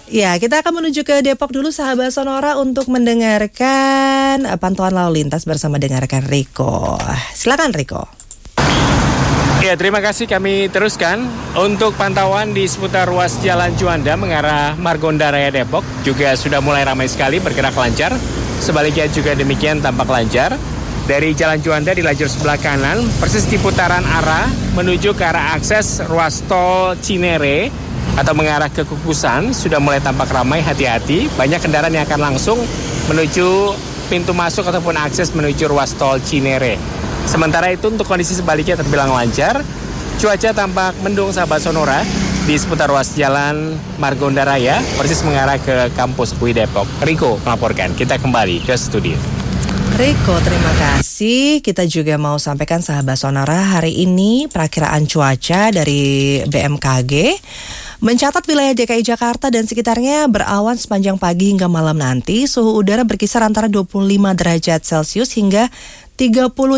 Ya, kita akan menuju ke Depok dulu sahabat Sonora untuk mendengarkan pantauan lalu lintas bersama dengarkan Riko. Silakan Riko. Ya, terima kasih, kami teruskan untuk pantauan di seputar ruas Jalan Juanda mengarah Margonda Raya Depok juga sudah mulai ramai sekali, bergerak lancar. Sebaliknya juga demikian tampak lancar. Dari Jalan Juanda di lajur sebelah kanan, persis di putaran arah menuju ke arah akses ruas tol Cinere atau mengarah ke Kukusan sudah mulai tampak ramai, hati-hati. Banyak kendaraan yang akan langsung menuju pintu masuk ataupun akses menuju ruas tol Cinere. Sementara itu untuk kondisi sebaliknya terbilang lancar. Cuaca tampak mendung sahabat Sonora di seputar ruas jalan Margonda Raya, persis mengarah ke kampus UI Depok. Riko melaporkan, kita kembali ke studio. Riko, terima kasih. Kita juga mau sampaikan sahabat Sonora hari ini perakiraan cuaca dari BMKG mencatat wilayah DKI Jakarta dan sekitarnya berawan sepanjang pagi hingga malam nanti. Suhu udara berkisar antara 25 derajat Celcius hingga 30